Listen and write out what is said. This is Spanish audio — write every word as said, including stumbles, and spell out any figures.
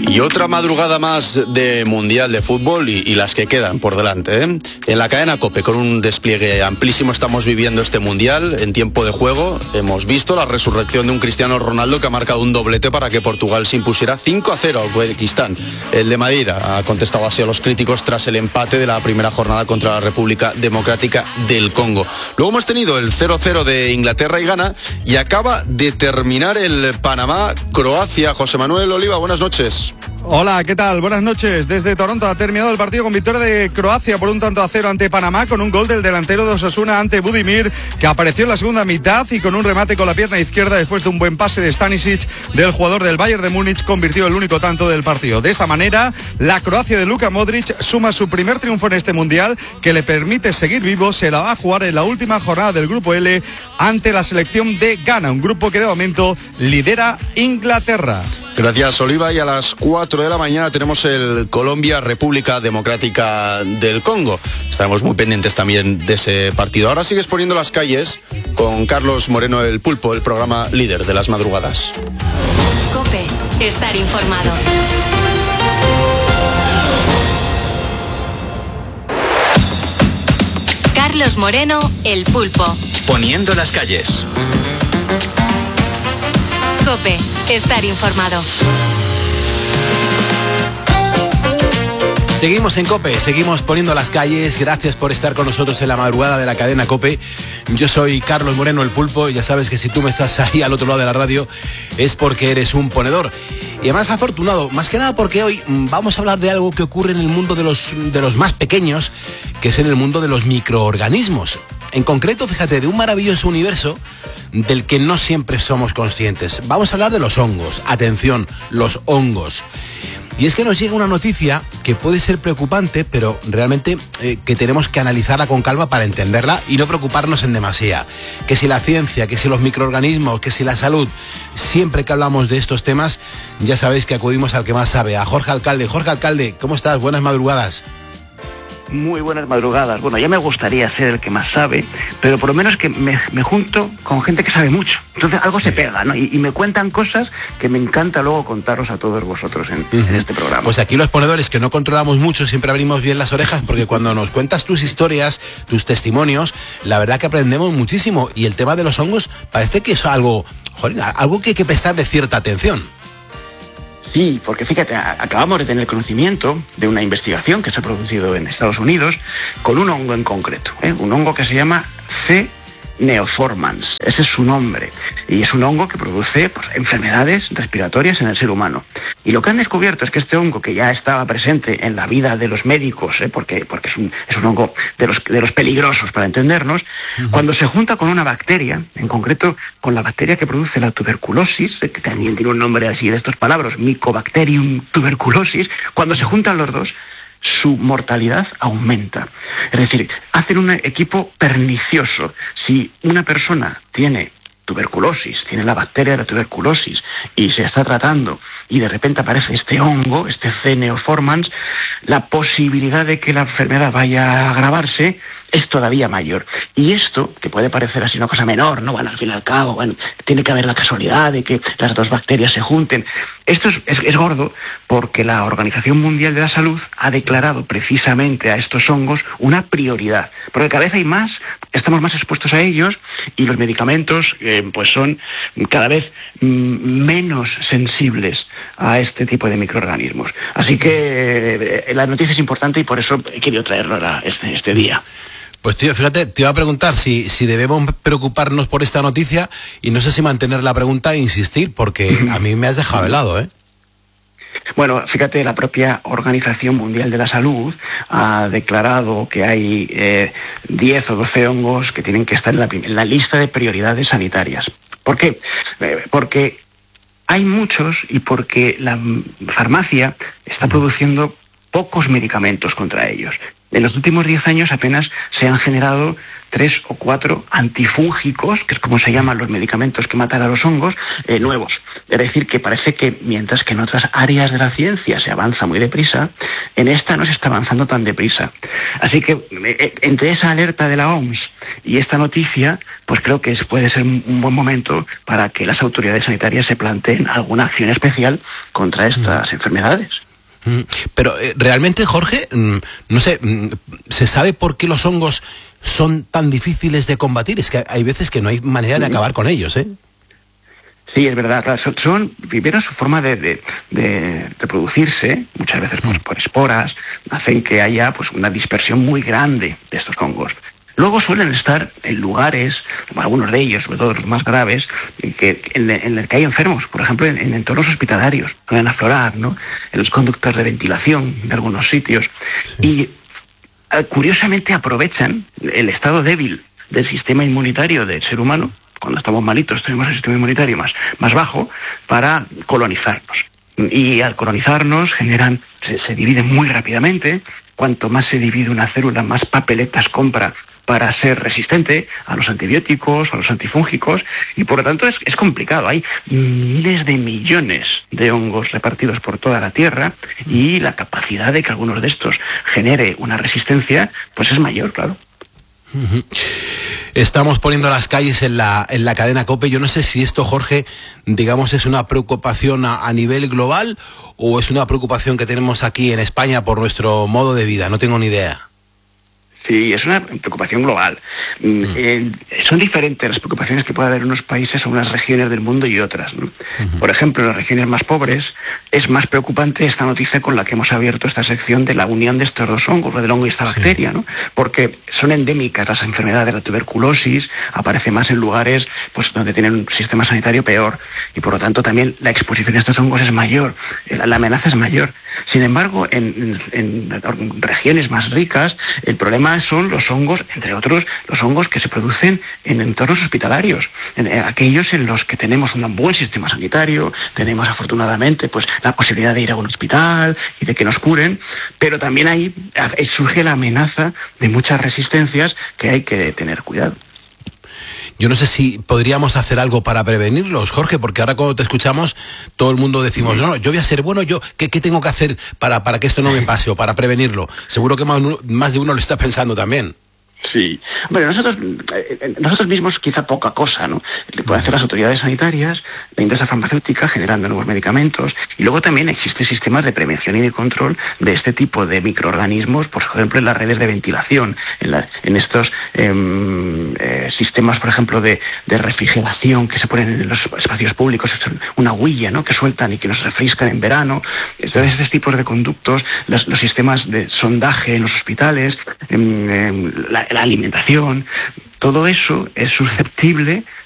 Y otra madrugada más de Mundial de Fútbol y, y las que quedan por delante, ¿eh? En la cadena COPE, con un despliegue amplísimo, estamos viviendo este Mundial en tiempo de juego. Hemos visto la resurrección de un Cristiano Ronaldo que ha marcado un doblete para que Portugal se impusiera cinco a cero a Uzbekistán. El de Madeira ha contestado así a los críticos tras el empate de la primera jornada contra la República Democrática del Congo. Luego hemos tenido el cero cero de Inglaterra y Ghana y acaba de terminar el Panamá-Croacia. José Manuel Oliva, buenas noches. Hola, ¿qué tal? Buenas noches. Desde Toronto ha terminado el partido con victoria de Croacia por un tanto a cero ante Panamá, con un gol del delantero de Osasuna ante Budimir, que apareció en la segunda mitad y con un remate con la pierna izquierda después de un buen pase de Stanisic del jugador del Bayern de Múnich, convirtió el único tanto del partido. De esta manera, la Croacia de Luka Modric suma su primer triunfo en este Mundial, que le permite seguir vivo. Se la va a jugar en la última jornada del Grupo L ante la selección de Ghana, un grupo que de momento lidera Inglaterra. Gracias, Oliva. Y a las cuatro de la mañana tenemos el Colombia-República Democrática del Congo. Estaremos muy pendientes también de ese partido. Ahora sigues poniendo las calles con Carlos Moreno el Pulpo, el programa líder de las madrugadas. COPE, estar informado. Carlos Moreno, el Pulpo. Poniendo las calles. COPE, estar informado. Seguimos en COPE, seguimos poniendo las calles. Gracias por estar con nosotros en la madrugada de la cadena COPE. Yo soy Carlos Moreno, el Pulpo. Ya sabes que si tú me estás ahí al otro lado de la radio es porque eres un ponedor. Y además afortunado, más que nada porque hoy vamos a hablar de algo que ocurre en el mundo de los, de los más pequeños, que es en el mundo de los microorganismos. En concreto, fíjate, de un maravilloso universo del que no siempre somos conscientes. Vamos a hablar de los hongos. Atención, los hongos. Y es que nos llega una noticia que puede ser preocupante, pero realmente eh, que tenemos que analizarla con calma para entenderla y no preocuparnos en demasía. Que si la ciencia, que si los microorganismos, que si la salud, siempre que hablamos de estos temas, ya sabéis que acudimos al que más sabe, a Jorge Alcalde. Jorge Alcalde, ¿cómo estás? Buenas madrugadas. Muy buenas madrugadas. Bueno, ya me gustaría ser el que más sabe, pero por lo menos que me, me junto con gente que sabe mucho. Entonces algo sí. se pega, ¿no? Y, y me cuentan cosas que me encanta luego contaros a todos vosotros en, uh-huh. en este programa. Pues aquí los ponedores que no controlamos mucho siempre abrimos bien las orejas, porque cuando nos cuentas tus historias, tus testimonios, la verdad que aprendemos muchísimo. Y el tema de los hongos parece que es algo, joder, algo que hay que prestarle cierta atención. Sí, porque fíjate, acabamos de tener conocimiento de una investigación que se ha producido en Estados Unidos con un hongo en concreto, ¿eh? Un hongo que se llama C. neoformans. Ese es su nombre. Y es un hongo que produce pues, enfermedades respiratorias en el ser humano. Y lo que han descubierto es que este hongo, que ya estaba presente en la vida de los médicos, ¿eh? porque, porque es, un, es un hongo de los, de los peligrosos, para entendernos, uh-huh. cuando se junta con una bacteria, en concreto con la bacteria que produce la tuberculosis, ¿eh? que también tiene un nombre así de estos palabras, Mycobacterium tuberculosis, cuando se juntan los dos, su mortalidad aumenta. Es decir, hacen un equipo pernicioso. Si una persona tiene tuberculosis, tiene la bacteria de la tuberculosis y se está tratando y de repente aparece este hongo, este C. neoformans, la posibilidad de que la enfermedad vaya a agravarse es todavía mayor. Y esto, que puede parecer así una cosa menor, ¿no? Bueno, al fin y al cabo, bueno, tiene que haber la casualidad de que las dos bacterias se junten. Esto es, es, es gordo porque la Organización Mundial de la Salud ha declarado precisamente a estos hongos una prioridad. Porque cada vez hay más, estamos más expuestos a ellos y los medicamentos eh, pues son cada vez mm, menos sensibles a este tipo de microorganismos. Así que eh, la noticia es importante y por eso he querido traerlo a este, este día. Pues tío, fíjate, te iba a preguntar si, si debemos preocuparnos por esta noticia y no sé si mantener la pregunta e insistir, porque a mí me has dejado helado, ¿eh? Bueno, fíjate, la propia Organización Mundial de la Salud ha declarado que hay eh, diez o doce hongos que tienen que estar en la, en la lista de prioridades sanitarias. ¿Por qué? Eh, porque hay muchos y porque la farmacia está produciendo pocos medicamentos contra ellos. En los últimos diez años apenas se han generado tres o cuatro antifúngicos, que es como se llaman los medicamentos que matan a los hongos, eh, nuevos. Es decir, que parece que mientras que en otras áreas de la ciencia se avanza muy deprisa, en esta no se está avanzando tan deprisa. Así que eh, entre esa alerta de la O M S y esta noticia, pues creo que puede ser un buen momento para que las autoridades sanitarias se planteen alguna acción especial contra estas mm. enfermedades. Pero eh, realmente, Jorge, no sé, ¿se sabe por qué los hongos son tan difíciles de combatir? Es que hay veces que no hay manera de acabar con ellos, ¿eh? Sí, es verdad. Son, son primero su forma de, de, de reproducirse, muchas veces pues, por esporas, hacen que haya pues una dispersión muy grande de estos hongos. Luego suelen estar en lugares, como algunos de ellos, sobre todo los más graves, que, en, en el que hay enfermos, por ejemplo, en, en entornos hospitalarios, suelen aflorar, ¿no?, en los conductos de ventilación de algunos sitios. Sí. Y uh, curiosamente aprovechan el estado débil del sistema inmunitario del ser humano, cuando estamos malitos tenemos el sistema inmunitario más, más bajo, para colonizarnos. Y al colonizarnos generan, se, se dividen muy rápidamente. Cuanto más se divide una célula, más papeletas compra para ser resistente a los antibióticos, a los antifúngicos, y por lo tanto es, es complicado. Hay miles de millones de hongos repartidos por toda la Tierra y la capacidad de que algunos de estos genere una resistencia, pues es mayor, claro. Uh-huh. Estamos poniendo las calles en la, en la cadena COPE. Yo no sé si esto, Jorge, digamos, es una preocupación a, a nivel global o es una preocupación que tenemos aquí en España por nuestro modo de vida. No tengo ni idea. Sí, es una preocupación global. Mm. Eh, son diferentes las preocupaciones que puede haber en unos países o unas regiones del mundo y otras, ¿no? Uh-huh. Por ejemplo, en las regiones más pobres es más preocupante esta noticia con la que hemos abierto esta sección de la unión de estos dos hongos, del hongo y esta sí. bacteria, ¿no? Porque son endémicas las enfermedades de la tuberculosis, aparece más en lugares pues donde tienen un sistema sanitario peor y por lo tanto también la exposición a estos hongos es mayor, la, la amenaza es mayor. Sin embargo, en, en, en regiones más ricas el problema son los hongos, entre otros, los hongos que se producen en entornos hospitalarios, en, en aquellos en los que tenemos un buen sistema sanitario, tenemos afortunadamente pues la posibilidad de ir a un hospital y de que nos curen, pero también ahí surge la amenaza de muchas resistencias que hay que tener cuidado. Yo no sé si podríamos hacer algo para prevenirlos, Jorge, porque ahora cuando te escuchamos, todo el mundo decimos, no, no yo voy a ser bueno, yo ¿qué, qué tengo que hacer para, para que esto no me pase o para prevenirlo? Seguro que más, más de uno lo está pensando también. Sí. Bueno, nosotros eh, nosotros mismos quizá poca cosa, ¿no? Le pueden hacer las autoridades sanitarias, la industria farmacéutica generando nuevos medicamentos y luego también existen sistemas de prevención y de control de este tipo de microorganismos, por ejemplo en las redes de ventilación, en, la, en estos eh, eh, sistemas, por ejemplo, de, de refrigeración que se ponen en los espacios públicos, una huilla, ¿no?, que sueltan y que nos refrescan en verano. Entonces, estos tipos de conductos, los, los sistemas de sondaje en los hospitales, eh, la, la alimentación, todo eso es susceptible